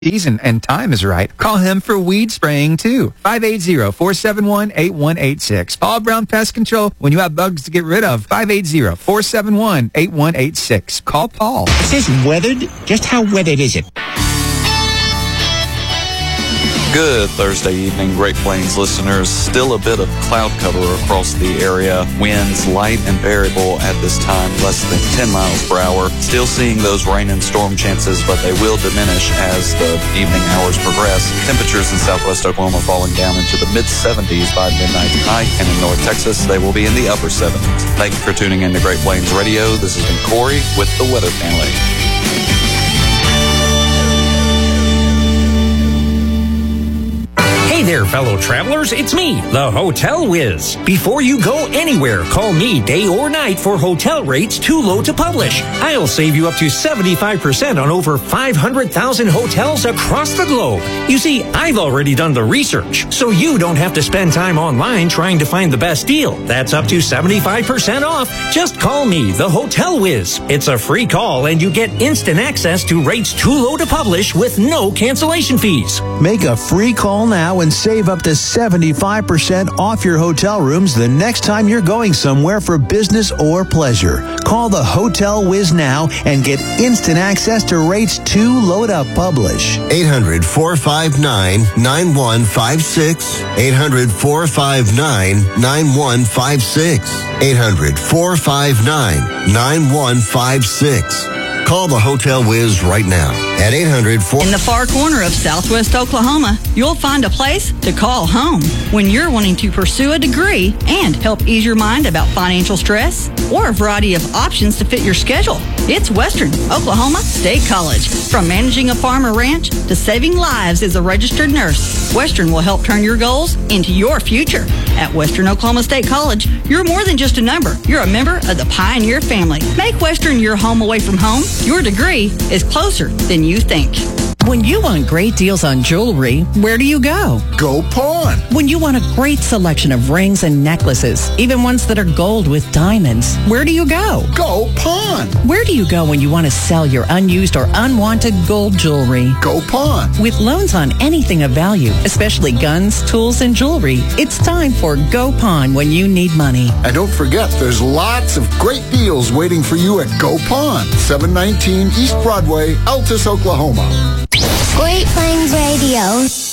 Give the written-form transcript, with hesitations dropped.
and time is right. Call him for weed spraying, too. 580-471-8186. Paul Brown Pest Control. When you have bugs to get rid of, 580-471-8186. Call Paul. It says weathered. Just how weathered is it? Good Thursday evening, Great Plains listeners. Still a bit of cloud cover across the area. Winds light and variable at this time, less than 10 miles per hour. Still seeing those rain and storm chances, but they will diminish as the evening hours progress. Temperatures in southwest Oklahoma falling down into the mid-70s by midnight tonight, and in North Texas, they will be in the upper 70s. Thank you for tuning in to Great Plains Radio. This has been Corey with the Weather Family. Hey there, fellow travelers. It's me, the Hotel Whiz. Before you go anywhere, call me day or night for hotel rates too low to publish. I'll save you up to 75% on over 500,000 hotels across the globe. You see, I've already done the research, so you don't have to spend time online trying to find the best deal. That's up to 75% off. Just call me, the Hotel Whiz. It's a free call, and you get instant access to rates too low to publish with no cancellation fees. Make a free call now and save up to 75% off your hotel rooms the next time you're going somewhere for business or pleasure. Call the Hotel Whiz now and get instant access to rates too low to publish. 800-459-9156. 800-459-9156. 800-459-9156. Call the Hotel Whiz right now at 800-4... In the far corner of southwest Oklahoma, you'll find a place to call home when you're wanting to pursue a degree and help ease your mind about financial stress or a variety of options to fit your schedule. It's Western Oklahoma State College. From managing a farm or ranch to saving lives as a registered nurse, Western will help turn your goals into your future. At Western Oklahoma State College, you're more than just a number. You're a member of the Pioneer family. Make Western your home away from home. Your degree is closer than you think. When you want great deals on jewelry, where do you go? Go Pawn. When you want a great selection of rings and necklaces, even ones that are gold with diamonds, where do you go? Go Pawn. Where do you go when you want to sell your unused or unwanted gold jewelry? Go Pawn. With loans on anything of value, especially guns, tools, and jewelry, it's time for Go Pawn when you need money. And don't forget, there's lots of great deals waiting for you at Go Pawn, 719 East Broadway, Altus, Oklahoma. Great Plains Radio.